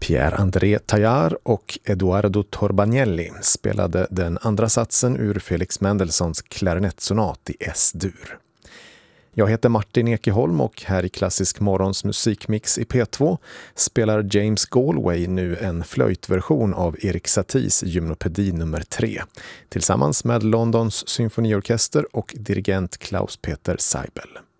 Pierre-André Taillard och Eduardo Torbanelli spelade den andra satsen ur Felix Mendelssohns klarinettsonat i S-dur. Jag heter Martin Ekeholm och här i Klassisk Morgons musikmix i P2 spelar James Galway nu en flöjtversion av Erik Saties Gymnopedi nummer 3 tillsammans med Londons symfoniorkester och dirigent Klaus Peter Seibel.